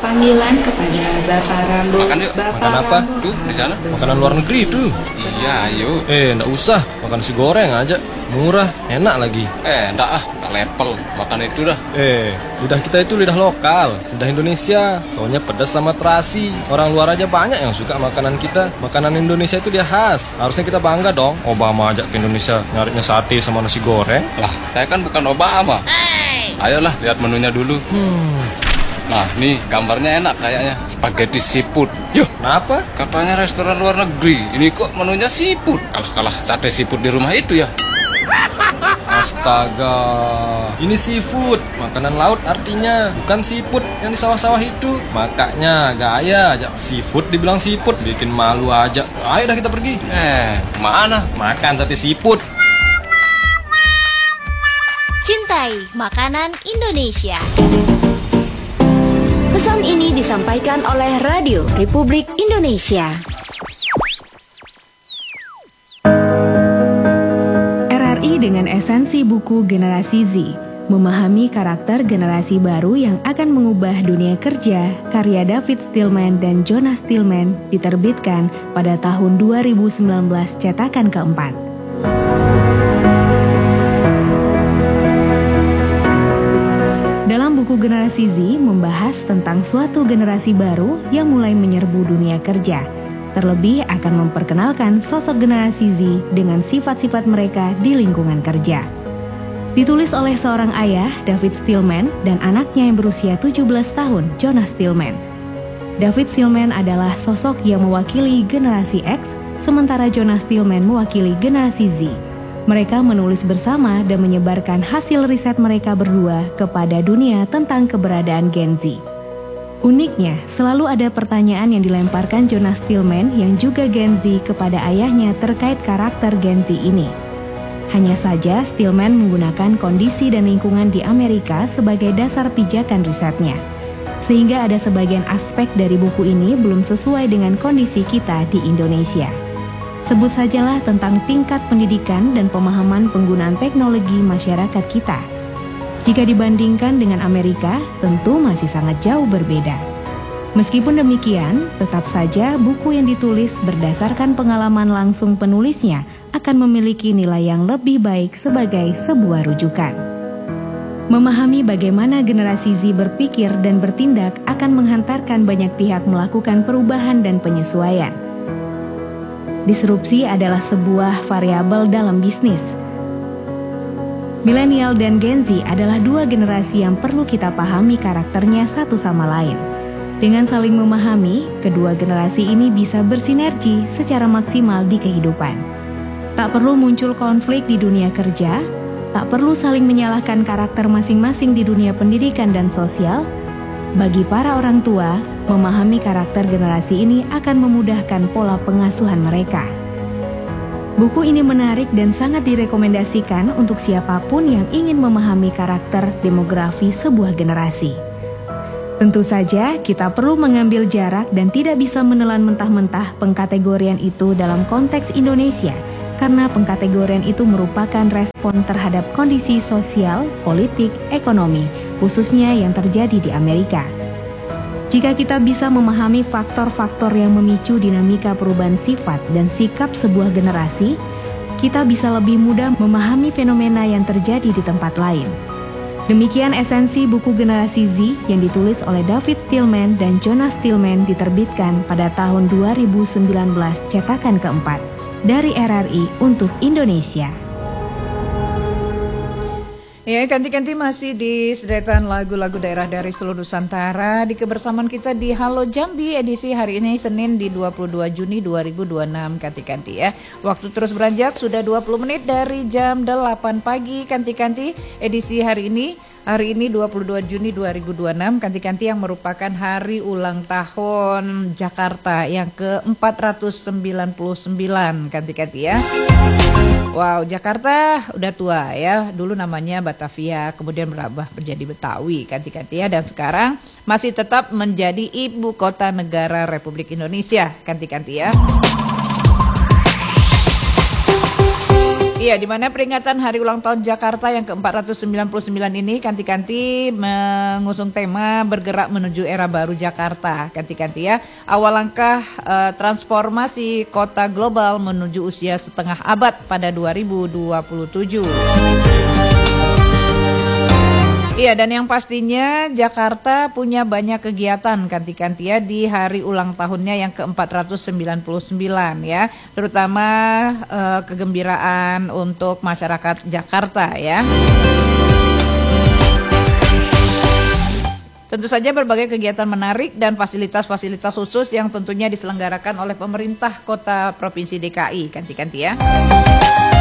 Panggilan kepada Bapak Rambo. Makan yuk. Bapak Makan apa? Rambo. Tuh, di sana. Makanan luar negeri itu. Iya, ayo. Nggak usah. Makan nasi goreng aja. Murah, enak lagi. Enggak ah, tak level. Makan itu dah. Lidah kita itu lidah lokal, lidah Indonesia. Taunya pedas sama terasi. Orang luar aja banyak yang suka makanan kita. Makanan Indonesia itu dia khas. Harusnya kita bangga dong. Obama ajak ke Indonesia nyarinya sate sama nasi goreng. Lah, saya kan bukan Obama. Ayolah, lihat menunya dulu. Nah, nih gambarnya enak kayaknya. Spaghetti seafood. Yuk, Kenapa? katanya restoran luar negeri. Ini kok menunya seafood. Kalah sate seafood di rumah itu ya. Astaga, ini seafood, makanan laut artinya, bukan seafood yang di sawah-sawah itu. Makanya gaya aja seafood dibilang seafood, bikin malu aja. Ayo dah kita pergi. Mana? Makan sate seafood. Cintai makanan Indonesia. Pesan ini disampaikan oleh Radio Republik Indonesia. RRI dengan esensi buku Generasi Z, memahami karakter generasi baru yang akan mengubah dunia kerja, karya David Stillman dan Jonah Stillman, diterbitkan pada tahun 2019 cetakan keempat. Dalam buku Generasi Z membahas tentang suatu generasi baru yang mulai menyerbu dunia kerja. Terlebih akan memperkenalkan sosok generasi Z dengan sifat-sifat mereka di lingkungan kerja. Ditulis oleh seorang ayah, David Stillman, dan anaknya yang berusia 17 tahun, Jonah Stillman. David Stillman adalah sosok yang mewakili generasi X, sementara Jonah Stillman mewakili generasi Z. Mereka menulis bersama dan menyebarkan hasil riset mereka berdua kepada dunia tentang keberadaan Gen Z. Uniknya, selalu ada pertanyaan yang dilemparkan Jonah Stillman yang juga Gen Z kepada ayahnya terkait karakter Gen Z ini. Hanya saja Stillman menggunakan kondisi dan lingkungan di Amerika sebagai dasar pijakan risetnya. Sehingga ada sebagian aspek dari buku ini belum sesuai dengan kondisi kita di Indonesia. Sebut sajalah tentang tingkat pendidikan dan pemahaman penggunaan teknologi masyarakat kita. Jika dibandingkan dengan Amerika, tentu masih sangat jauh berbeda. Meskipun demikian, tetap saja buku yang ditulis berdasarkan pengalaman langsung penulisnya akan memiliki nilai yang lebih baik sebagai sebuah rujukan. Memahami bagaimana generasi Z berpikir dan bertindak akan menghantarkan banyak pihak melakukan perubahan dan penyesuaian. Disrupsi adalah sebuah variabel dalam bisnis. Milenial dan Gen Z adalah dua generasi yang perlu kita pahami karakternya satu sama lain. Dengan saling memahami, kedua generasi ini bisa bersinergi secara maksimal di kehidupan. Tak perlu muncul konflik di dunia kerja, tak perlu saling menyalahkan karakter masing-masing di dunia pendidikan dan sosial. Bagi para orang tua, memahami karakter generasi ini akan memudahkan pola pengasuhan mereka. Buku ini menarik dan sangat direkomendasikan untuk siapapun yang ingin memahami karakter demografi sebuah generasi. Tentu saja kita perlu mengambil jarak dan tidak bisa menelan mentah-mentah pengkategorian itu dalam konteks Indonesia, karena pengkategorian itu merupakan respon terhadap kondisi sosial, politik, ekonomi, khususnya yang terjadi di Amerika. Jika kita bisa memahami faktor-faktor yang memicu dinamika perubahan sifat dan sikap sebuah generasi, kita bisa lebih mudah memahami fenomena yang terjadi di tempat lain. Demikian esensi buku Generasi Z yang ditulis oleh David Stillman dan Jonah Stillman, diterbitkan pada tahun 2019 cetakan keempat dari RRI untuk Indonesia. Ya, ganti-ganti masih di sederetan lagu-lagu daerah dari seluruh Nusantara di kebersamaan kita di Halo Jambi edisi hari ini Senin di 22 Juni 2026. Ganti-ganti ya. Waktu terus beranjak, sudah 20 menit dari jam 8 pagi. Ganti-ganti edisi hari ini 22 Juni 2026, ganti-ganti yang merupakan hari ulang tahun Jakarta yang ke-499, ganti-ganti ya. Wow, Jakarta udah tua ya. Dulu namanya Batavia, kemudian berubah menjadi Betawi, ganti-ganti ya. Dan sekarang masih tetap menjadi ibu kota negara Republik Indonesia, ganti-ganti ya. Iya, di mana peringatan Hari Ulang Tahun Jakarta yang ke-499 ini Kanti-Kanti mengusung tema bergerak menuju era baru Jakarta. Kanti-Kanti ya, awal langkah transformasi kota global menuju usia setengah abad pada 2027. Iya, dan yang pastinya Jakarta punya banyak kegiatan Kanti-Kanti ya di hari ulang tahunnya yang ke-499 ya, terutama kegembiraan untuk masyarakat Jakarta ya. Tentu saja berbagai kegiatan menarik dan fasilitas-fasilitas khusus yang tentunya diselenggarakan oleh pemerintah kota Provinsi DKI Kanti-Kanti ya.